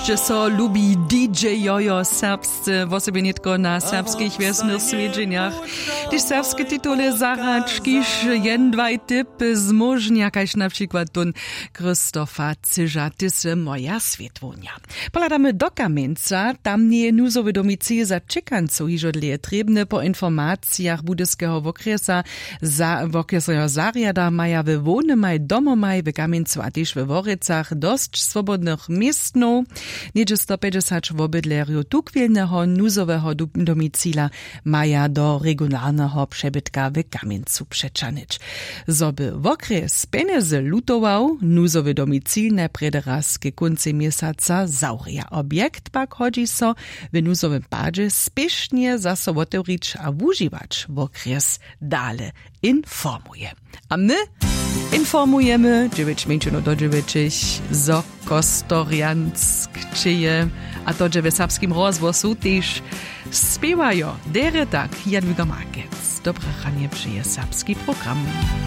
Jeszcze so lubi DJ Jojo serbscy, wo sobie nie tylko na serbskich wiesnych swiedzeniach. Tyż serbskie tytuły zaraczkisz jendwaj typ zmożnia, kaž na przykład ton Krzysztofa Cyża, tysy moja świetłonia. Poladamy do Kamieńca, tam nie nuzowy domicil za czekanców iż odleje trebne po informacjach budyskiego wokresa wokresa Zariada maja we wonemaj domomaj w Kamieńcu a tyż we Worycach dość swobodnych miestno. Niedzie 150 wobydleriów tukwilnego nuzowego domicila maja do regularnego przebytka w Kamieńcu przeczanyć. Zoby wokres pieniędzy lutował, nuzowy domicilne prederaz ke kunce miesiąca zauria. Obiekt pak chodzi so w nuzowym padzie spiesznie zasobotewricz a wużywać wokres dale informuje. A my informujemy 9 minut do 9 zo Kostoriansk czyje, a to, że w serbskim rozwoju też śpiewają. Dere tak, Jadwiga Markec. Dobre ranie przyje serbski program.